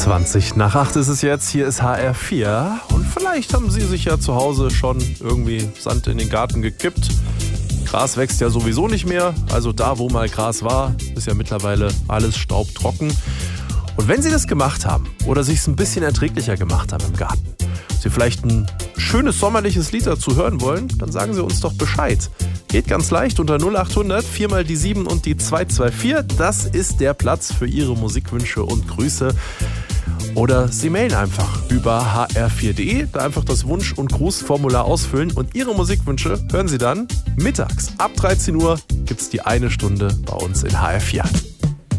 20 nach 8 ist es jetzt, hier ist HR4 und vielleicht haben Sie sich ja zu Hause schon irgendwie Sand in den Garten gekippt. Gras wächst ja sowieso nicht mehr, also da, wo mal Gras war, ist ja mittlerweile alles staubtrocken. Und wenn Sie das gemacht haben oder sich es ein bisschen erträglicher gemacht haben im Garten, Sie vielleicht ein schönes sommerliches Lied dazu hören wollen, dann sagen Sie uns doch Bescheid. Geht ganz leicht unter 0800 4 mal die 7 und die 224. Das ist der Platz für Ihre Musikwünsche und Grüße. Oder Sie mailen einfach über hr4.de, da einfach das Wunsch- und Grußformular ausfüllen und Ihre Musikwünsche hören Sie dann mittags. Ab 13 Uhr gibt es die eine Stunde bei uns in HR4.